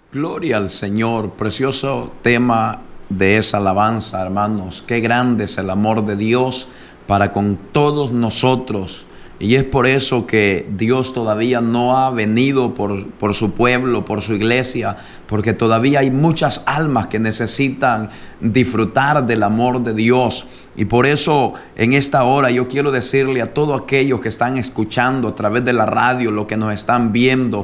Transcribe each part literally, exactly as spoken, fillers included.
Gloria al Señor, precioso tema de esa alabanza, hermanos. Qué grande es el amor de Dios para con todos nosotros. Y es por eso que Dios todavía no ha venido por, por su pueblo, por su iglesia, porque todavía hay muchas almas que necesitan disfrutar del amor de Dios. Y por eso en esta hora yo quiero decirle a todos aquellos que están escuchando a través de la radio, lo que nos están viendo,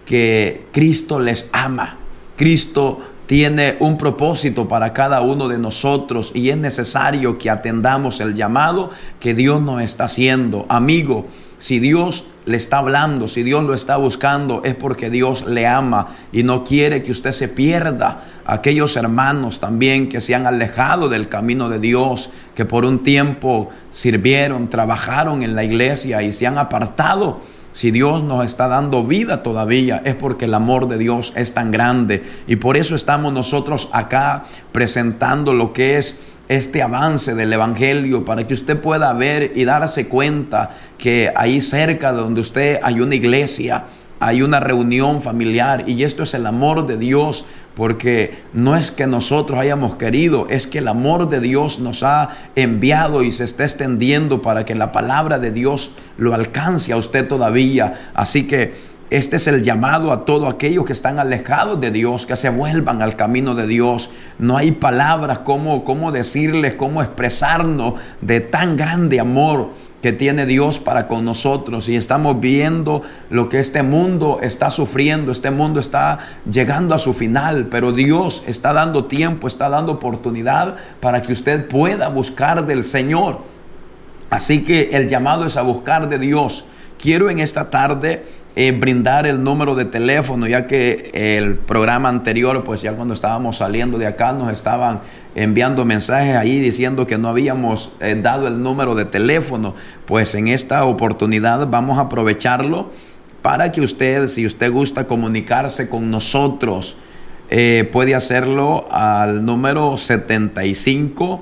que Cristo les ama. Cristo tiene un propósito para cada uno de nosotros y es necesario que atendamos el llamado que Dios nos está haciendo. Amigo, si Dios le está hablando, si Dios lo está buscando, es porque Dios le ama y no quiere que usted se pierda. Aquellos hermanos también que se han alejado del camino de Dios, que por un tiempo sirvieron, trabajaron en la iglesia y se han apartado. Si Dios nos está dando vida todavía, es porque el amor de Dios es tan grande. Y por eso estamos nosotros acá presentando lo que es este avance del Evangelio, para que usted pueda ver y darse cuenta que ahí cerca de donde usted hay una iglesia, hay una reunión familiar, y esto es el amor de Dios. Porque no es que nosotros hayamos querido, es que el amor de Dios nos ha enviado y se está extendiendo para que la palabra de Dios lo alcance a usted todavía. Así que este es el llamado a todos aquellos que están alejados de Dios, que se vuelvan al camino de Dios. No hay palabras cómo, cómo decirles, cómo expresarnos de tan grande amor que tiene Dios para con nosotros. Y estamos viendo lo que este mundo está sufriendo. Este mundo está llegando a su final, pero Dios está dando tiempo, está dando oportunidad para que usted pueda buscar del Señor. Así que el llamado es a buscar de Dios. Quiero en esta tarde eh, brindar el número de teléfono, ya que el programa anterior, pues ya cuando estábamos saliendo de acá, nos estaban enviando mensajes ahí diciendo que no habíamos eh, dado el número de teléfono. Pues en esta oportunidad vamos a aprovecharlo para que usted, si usted gusta comunicarse con nosotros, eh, puede hacerlo al número setenta y cinco,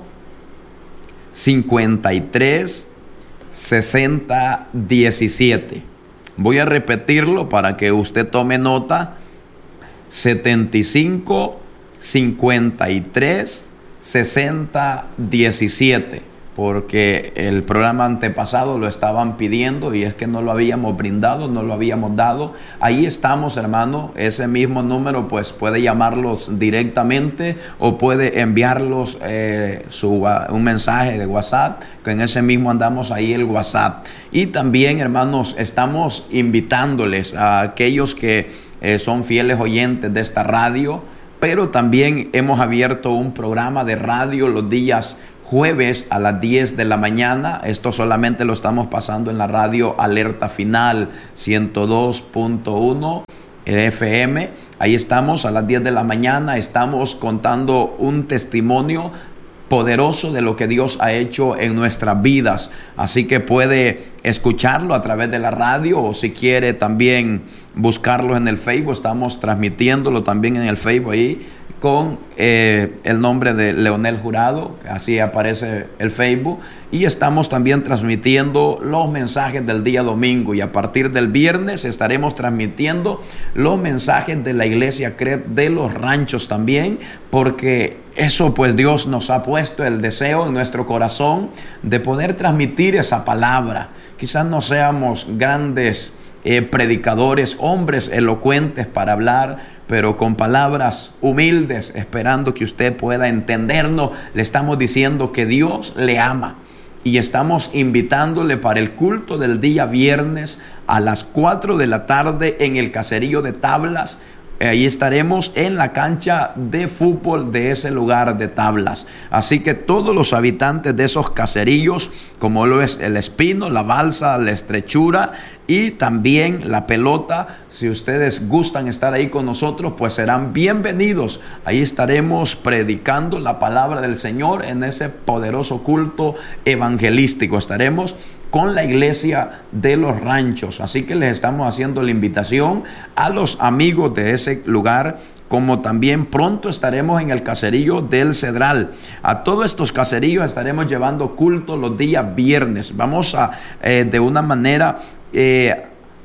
cincuenta y tres, sesenta, diecisiete. Voy a repetirlo para que usted tome nota. setenta y cinco, cincuenta y tres, sesenta, diecisiete, porque el programa antepasado lo estaban pidiendo y es que no lo habíamos brindado, no lo habíamos dado. Ahí estamos, hermano. Ese mismo número pues puede llamarlos directamente o puede enviarlos eh, su, un mensaje de WhatsApp, que en ese mismo andamos ahí el WhatsApp. Y también, hermanos, estamos invitándoles a aquellos que eh, son fieles oyentes de esta radio, pero también hemos abierto un programa de radio los días jueves a las diez de la mañana. Esto solamente lo estamos pasando en la radio Alerta Final ciento dos punto uno F M. Ahí estamos a las diez de la mañana. Estamos contando un testimonio poderoso de lo que Dios ha hecho en nuestras vidas. Así que puede escucharlo a través de la radio, o si quiere también buscarlo en el Facebook. Estamos transmitiéndolo también en el Facebook ahí con eh, el nombre de Leonel Jurado, así aparece el Facebook. Y estamos también transmitiendo los mensajes del día domingo, y a partir del viernes estaremos transmitiendo los mensajes de la iglesia C R E D de los ranchos también, porque eso pues Dios nos ha puesto el deseo en nuestro corazón de poder transmitir esa palabra. Quizás no seamos grandes eh, predicadores, hombres elocuentes para hablar, pero con palabras humildes, esperando que usted pueda entendernos, le estamos diciendo que Dios le ama. Y estamos invitándole para el culto del día viernes a las cuatro de la tarde en el caserío de Tablas. Ahí estaremos en la cancha de fútbol de ese lugar de Tablas. Así que todos los habitantes de esos caserillos, como lo es el Espino, la Balsa, la Estrechura y también la Pelota, si ustedes gustan estar ahí con nosotros, pues serán bienvenidos. Ahí estaremos predicando la palabra del Señor en ese poderoso culto evangelístico. Estaremos con la iglesia de los ranchos. Así que les estamos haciendo la invitación a los amigos de ese lugar, como también pronto estaremos en el caserío del Cedral. A todos estos caseríos estaremos llevando culto los días viernes. Vamos a, eh, de una manera, eh,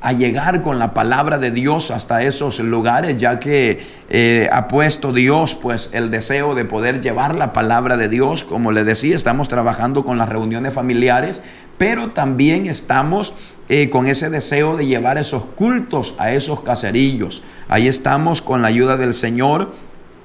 a llegar con la palabra de Dios hasta esos lugares, ya que eh, ha puesto Dios pues el deseo de poder llevar la palabra de Dios. Como les decía, estamos trabajando con las reuniones familiares, pero también estamos eh, con ese deseo de llevar esos cultos a esos caserillos. Ahí estamos con la ayuda del Señor.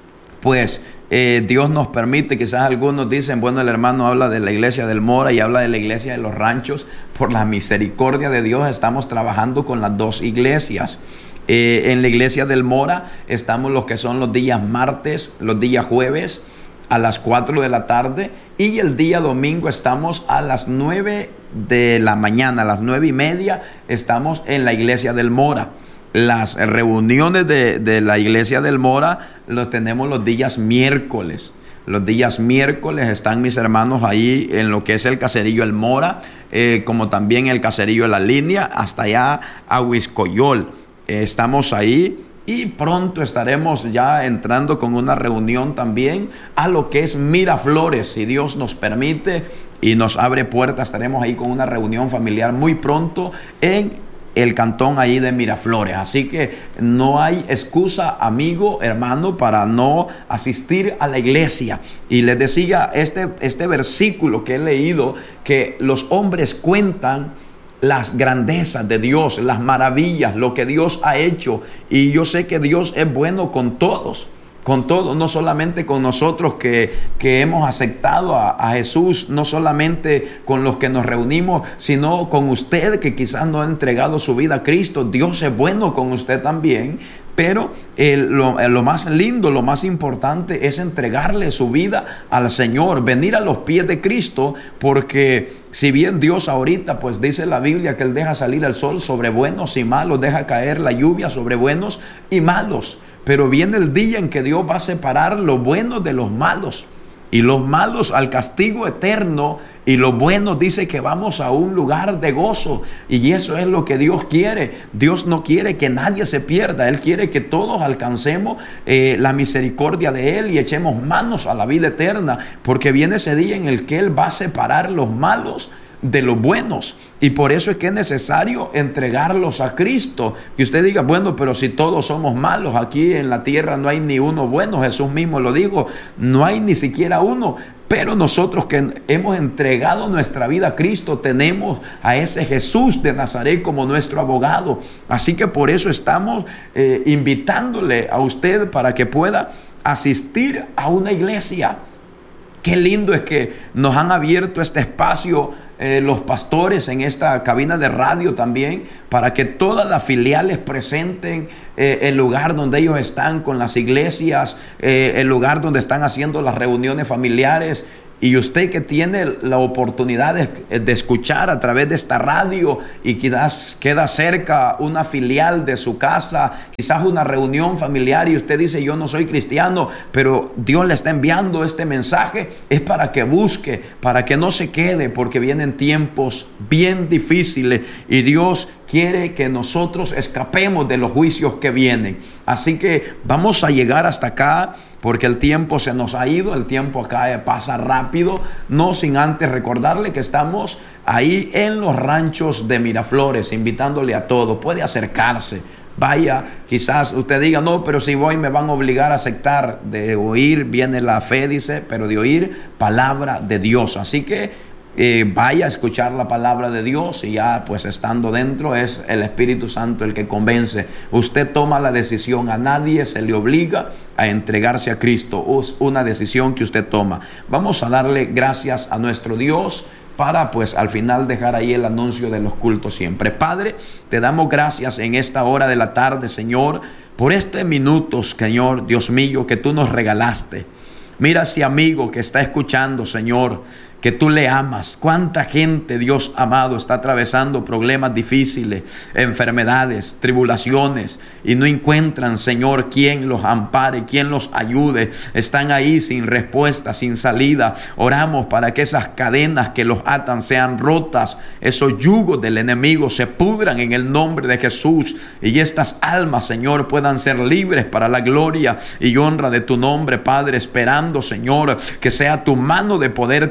Pues eh, Dios nos permite, quizás algunos dicen, bueno, el hermano habla de la iglesia del Mora y habla de la iglesia de los Ranchos. Por la misericordia de Dios estamos trabajando con las dos iglesias. Eh, en la iglesia del Mora estamos los que son los días martes, los días jueves a las cuatro de la tarde, y el día domingo estamos a las nueve de la mañana, a las nueve y media estamos en la iglesia del Mora. Las reuniones de, de la iglesia del Mora los tenemos los días miércoles. Los días miércoles están mis hermanos ahí en lo que es el caserillo El Mora, eh, como también el caserillo de La Línea, hasta allá a Huiscoyol. Eh, estamos ahí y pronto estaremos ya entrando con una reunión también a lo que es Miraflores. Si Dios nos permite y nos abre puertas, estaremos ahí con una reunión familiar muy pronto en el cantón ahí de Miraflores. Así que no hay excusa, amigo, hermano, para no asistir a la iglesia. Y les decía este, este versículo que he leído, que los hombres cuentan las grandezas de Dios, las maravillas, lo que Dios ha hecho. Y yo sé que Dios es bueno con todos. Con todo, no solamente con nosotros que, que hemos aceptado a, a Jesús, no solamente con los que nos reunimos, sino con usted que quizás no ha entregado su vida a Cristo. Dios es bueno con usted también, pero el, lo, lo más lindo, lo más importante es entregarle su vida al Señor, venir a los pies de Cristo, porque si bien Dios ahorita, pues dice la Biblia que Él deja salir el sol sobre buenos y malos, deja caer la lluvia sobre buenos y malos. Pero viene el día en que Dios va a separar los buenos de los malos, y los malos al castigo eterno, y los buenos dice que vamos a un lugar de gozo. Y eso es lo que Dios quiere. Dios no quiere que nadie se pierda. Él quiere que todos alcancemos eh, la misericordia de Él y echemos manos a la vida eterna, porque viene ese día en el que Él va a separar los malos de los buenos, y por eso es que es necesario entregarlos a Cristo. Que usted diga, bueno, pero si todos somos malos, aquí en la tierra no hay ni uno bueno. Jesús mismo lo dijo, no hay ni siquiera uno. Pero nosotros que hemos entregado nuestra vida a Cristo, tenemos a ese Jesús de Nazaret como nuestro abogado. Así que por eso estamos eh, invitándole a usted para que pueda asistir a una iglesia. Qué lindo es que nos han abierto este espacio eh, los pastores en esta cabina de radio también, para que todas las filiales presenten eh, el lugar donde ellos están con las iglesias, eh, el lugar donde están haciendo las reuniones familiares. Y usted que tiene la oportunidad de, de escuchar a través de esta radio, y quizás queda cerca una filial de su casa, quizás una reunión familiar, y usted dice, yo no soy cristiano, pero Dios le está enviando este mensaje, es para que busque, para que no se quede, porque vienen tiempos bien difíciles y Dios quiere que nosotros escapemos de los juicios que vienen. Así que vamos a llegar hasta acá, porque el tiempo se nos ha ido, el tiempo acá pasa rápido, no sin antes recordarle que estamos ahí en los ranchos de Miraflores, invitándole a todos. Puede acercarse, vaya, quizás usted diga, no, pero si voy me van a obligar a aceptar. De oír viene la fe, dice, pero de oír palabra de Dios. Así que Eh, vaya a escuchar la palabra de Dios, y ya pues estando dentro es el Espíritu Santo el que convence. Usted toma la decisión, a nadie se le obliga a entregarse a Cristo, es una decisión que usted toma. Vamos a darle gracias a nuestro Dios para pues al final dejar ahí el anuncio de los cultos siempre. Padre, te damos gracias en esta hora de la tarde, Señor, por este minuto, Señor, Dios mío, que tú nos regalaste. Mira ese amigo que está escuchando, Señor, que tú le amas. Cuánta gente, Dios amado, está atravesando problemas difíciles, enfermedades, tribulaciones, y no encuentran, Señor, quien los ampare, quien los ayude. Están ahí sin respuesta, sin salida. Oramos para que esas cadenas que los atan sean rotas, esos yugos del enemigo se pudran en el nombre de Jesús, y estas almas, Señor, puedan ser libres para la gloria y honra de tu nombre, Padre, esperando, Señor, que sea tu mano de poder llegando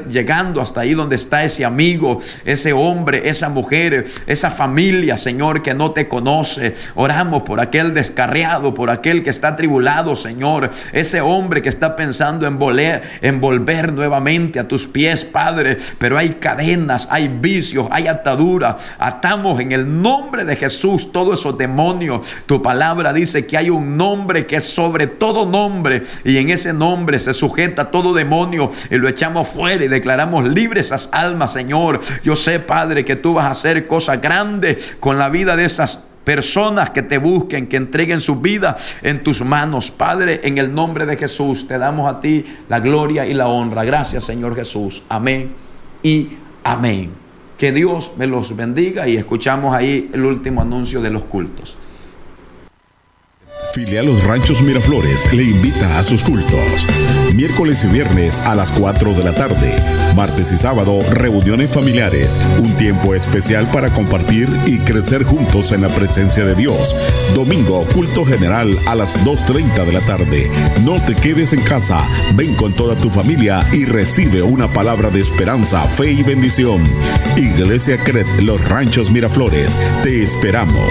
llegando hasta ahí donde está ese amigo, ese hombre, esa mujer, esa familia, Señor, que no te conoce. Oramos por aquel descarriado, por aquel que está atribulado, Señor, ese hombre que está pensando en volver, en volver nuevamente a tus pies, Padre, pero hay cadenas, hay vicios, hay ataduras. Atamos en el nombre de Jesús todos esos demonios. Tu palabra dice que hay un nombre que es sobre todo nombre, y en ese nombre se sujeta todo demonio, y lo echamos fuera y declaramos libres esas almas, Señor. Yo sé, Padre, que tú vas a hacer cosas grandes con la vida de esas personas que te busquen, que entreguen su vida en tus manos. Padre, en el nombre de Jesús te damos a ti la gloria y la honra. Gracias, Señor Jesús. Amén y amén. Que Dios me los bendiga, y escuchamos ahí el último anuncio de los cultos. Filial Los Ranchos Miraflores le invita a sus cultos. Miércoles y viernes a las cuatro de la tarde. Martes y sábado, reuniones familiares. Un tiempo especial para compartir y crecer juntos en la presencia de Dios. Domingo, culto general a las dos treinta de la tarde. No te quedes en casa. Ven con toda tu familia y recibe una palabra de esperanza, fe y bendición. Iglesia Cret Los Ranchos Miraflores. Te esperamos.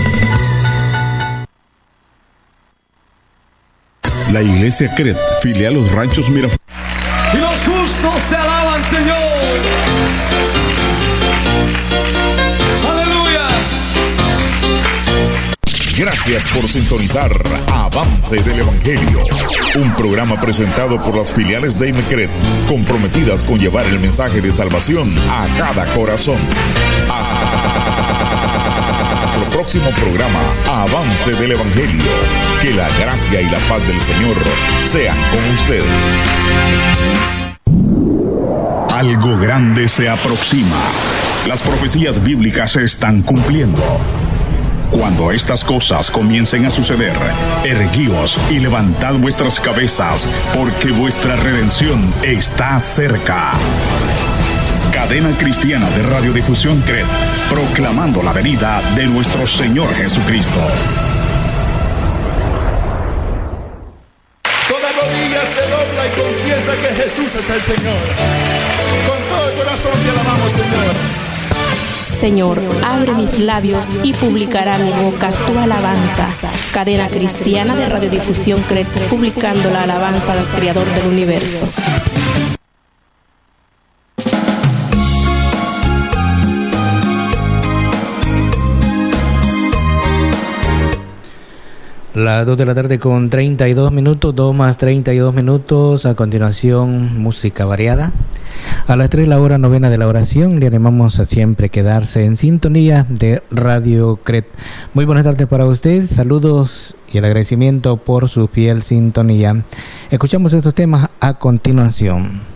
La Iglesia Cret, filial Los Ranchos Miraflores. Y los justos te alaban, Señor. Aleluya. Gracias por sintonizar Avance del Evangelio, un programa presentado por las filiales de Imecret, comprometidas con llevar el mensaje de salvación a cada corazón. Hasta el próximo programa, Avance del Evangelio. Que la gracia y la paz del Señor sean con usted. Algo grande se aproxima. Las profecías bíblicas se están cumpliendo. Cuando estas cosas comiencen a suceder, erguíos y levantad vuestras cabezas, porque vuestra redención está cerca. Cadena cristiana de radiodifusión C R E D, proclamando la venida de nuestro Señor Jesucristo. Toda rodilla se dobla y confiesa que Jesús es el Señor. Con todo el corazón te alabamos, Señor. Señor, abre mis labios y publicará mi boca tu alabanza. Cadena cristiana de radiodifusión C R E D, publicando la alabanza del Creador del universo. Las dos de la tarde con treinta y dos minutos, dos más treinta y dos minutos. A continuación, música variada. A las tres, la hora novena de la oración. Le animamos a siempre quedarse en sintonía de Radio C R E D. Muy buenas tardes para usted. Saludos y el agradecimiento por su fiel sintonía. Escuchamos estos temas a continuación.